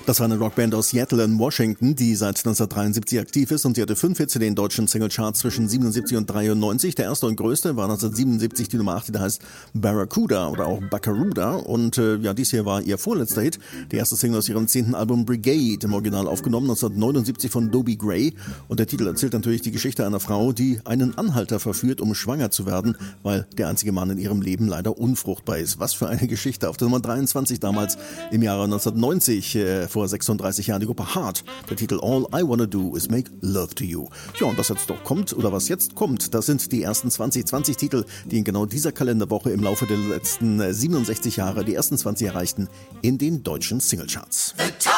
Das war eine Rockband aus Seattle in Washington, die seit 1973 aktiv ist, und sie hatte 5 Hits in den deutschen Singlecharts zwischen 77 und 93. Der erste und größte war 1977 die Nummer 8, die heißt Barracuda oder auch Buckarooda, und dies hier war ihr vorletzter Hit. Die erste Single aus ihrem 10. Album Brigade, im Original aufgenommen 1979 von Dobie Gray, und der Titel erzählt natürlich die Geschichte einer Frau, die einen Anhalter verführt, um schwanger zu werden, weil der einzige Mann in ihrem Leben leider unfruchtbar ist. Was für eine Geschichte. Auf der Nummer 23 damals im Jahre 1990, vor 36 Jahren, die Gruppe Heart. Der Titel All I Wanna Do Is Make Love to You. Ja, und was jetzt kommt, das sind die ersten 2020 Titel, die in genau dieser Kalenderwoche im Laufe der letzten 67 Jahre die ersten 20 erreichten in den deutschen Singlecharts.